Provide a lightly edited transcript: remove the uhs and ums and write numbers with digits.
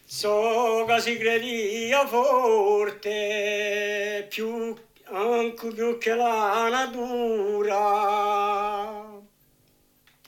So che si credeva forte, più, anche più che la natura.